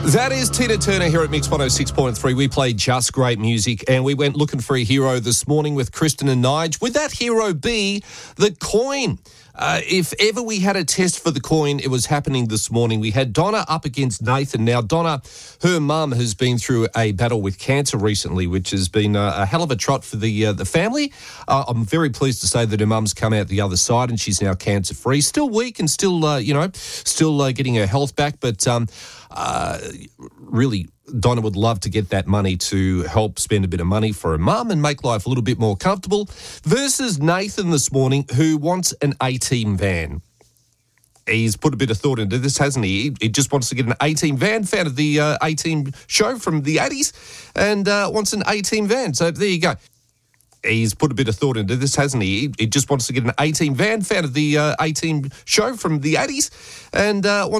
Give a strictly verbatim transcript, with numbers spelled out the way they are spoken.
That is Tina Turner here at Mix one oh six point three. We played just great music and we went looking for a hero this morning with Kristen and Nige. Would that hero be the coin? Uh, if ever we had a test for the coin, it was happening this morning. We had Donna up against Nathan. Now, Donna, her mum has been through a battle with cancer recently, which has been a, a hell of a trot for the uh, the family. Uh, I'm very pleased to say that her mum's come out the other side and she's now cancer-free. Still weak and still, uh, you know, still uh, getting her health back. But um, uh, really, Donna would love to get that money to help spend a bit of money for her mum and make life a little bit more comfortable. Versus Nathan this morning, who wants an A-Team van. He's put a bit of thought into this, hasn't he? He just wants to get an A-Team van, fan of the uh, A-Team show from the eighties, and uh, wants an A-Team van. So there you go. He's put a bit of thought into this, hasn't he? He just wants to get an A-Team van, fan of the uh, A-Team show from the eighties, and uh, wants